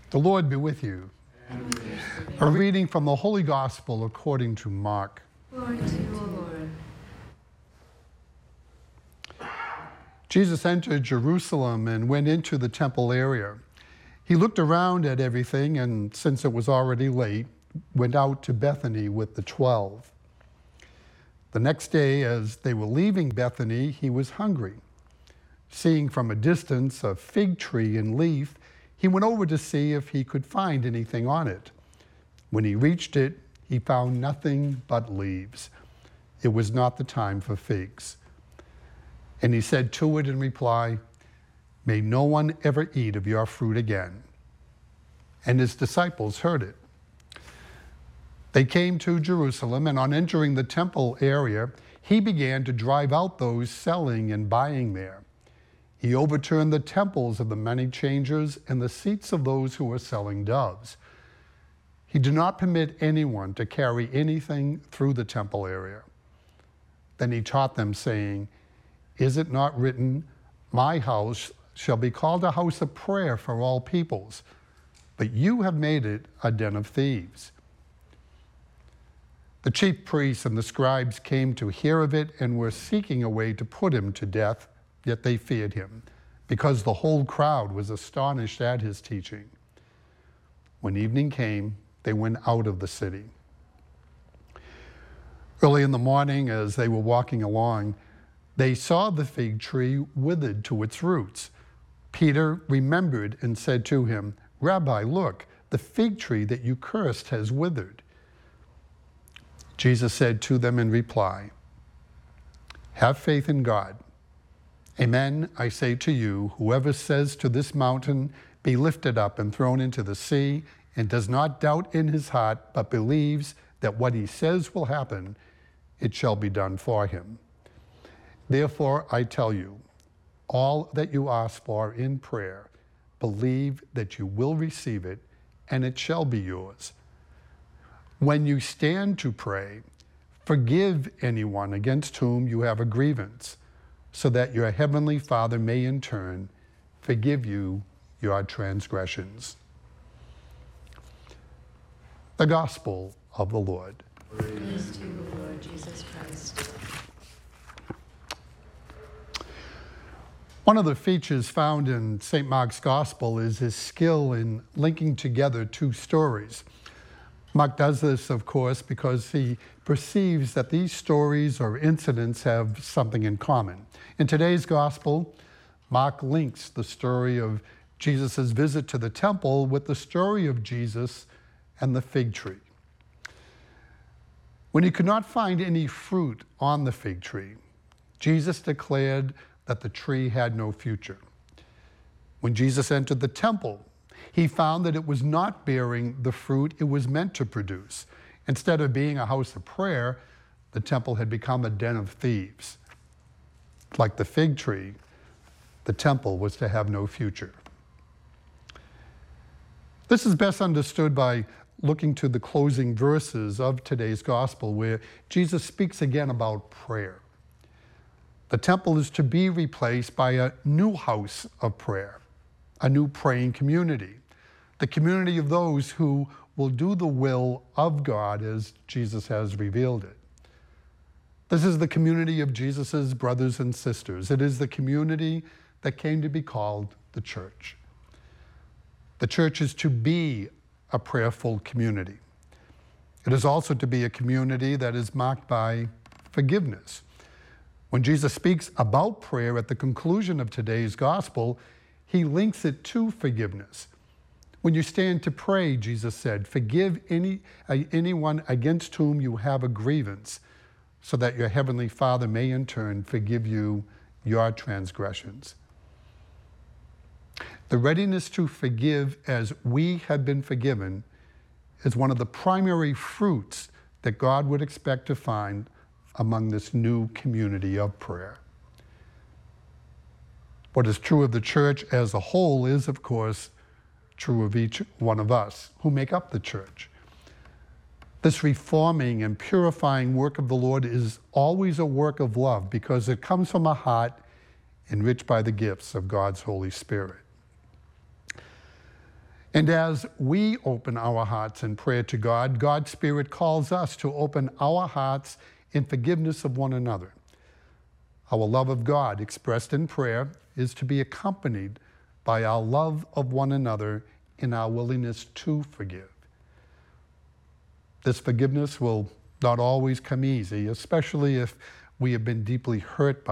The Lord be with you. A reading from the Holy Gospel according to Mark. Glory to you, O Lord. Jesus entered Jerusalem and went into the temple area. He looked around at everything, and since it was already late, went out to Bethany with the 12. The next day, as they were leaving Bethany, he was hungry. Seeing from a distance a fig tree in leaf, he went over to see if he could find anything on it. When he reached it, he found nothing but leaves. It was not the time for figs. And he said to it in reply, "May no one ever eat of your fruit again." And his disciples heard it. They came to Jerusalem, and on entering the temple area, he began to drive out those selling and buying there. He overturned the temples of the money changers and the seats of those who were selling doves. He did not permit anyone to carry anything through the temple area. Then he taught them, saying, "Is it not written, 'My house shall be called a house of prayer for all peoples,' but you have made it a den of thieves." The chief priests and the scribes came to hear of it and were seeking a way to put him to death, yet they feared him, because the whole crowd was astonished at his teaching. When evening came, they went out of the city. Early in the morning, as they were walking along, they saw the fig tree withered to its roots. Peter remembered and said to him, "Rabbi, look, the fig tree that you cursed has withered." Jesus said to them in reply, "Have faith in God. Amen, I say to you, whoever says to this mountain, 'Be lifted up and thrown into the sea,' and does not doubt in his heart, but believes that what he says will happen, it shall be done for him. Therefore, I tell you, all that you ask for in prayer, believe that you will receive it, and it shall be yours. When you stand to pray, forgive anyone against whom you have a grievance, so that your heavenly Father may in turn forgive you your transgressions." The Gospel of the Lord. Praise to you, Lord Jesus Christ. One of the features found in St. Mark's Gospel is his skill in linking together two stories. Mark does this, of course, because he perceives that these stories or incidents have something in common. In today's Gospel, Mark links the story of Jesus' visit to the temple with the story of Jesus and the fig tree. When he could not find any fruit on the fig tree, Jesus declared that the tree had no future. When Jesus entered the temple, he found that it was not bearing the fruit it was meant to produce. Instead of being a house of prayer, the temple had become a den of thieves. Like the fig tree, the temple was to have no future. This is best understood by looking to the closing verses of today's gospel, where Jesus speaks again about prayer. The temple is to be replaced by a new house of prayer, a new praying community, the community of those who will do the will of God as Jesus has revealed it. This is the community of Jesus' brothers and sisters. It is the community that came to be called the church. The church is to be a prayerful community. It is also to be a community that is marked by forgiveness. When Jesus speaks about prayer at the conclusion of today's gospel, he links it to forgiveness. When you stand to pray, Jesus said, forgive anyone against whom you have a grievance, so that your heavenly Father may in turn forgive you your transgressions. The readiness to forgive as we have been forgiven is one of the primary fruits that God would expect to find among this new community of prayer. What is true of the church as a whole is, of course, true of each one of us who make up the church. This reforming and purifying work of the Lord is always a work of love because it comes from a heart enriched by the gifts of God's Holy Spirit. And as we open our hearts in prayer to God, God's Spirit calls us to open our hearts in forgiveness of one another. Our love of God, expressed in prayer, is to be accompanied by our love of one another in our willingness to forgive. This forgiveness will not always come easy, especially if we have been deeply hurt by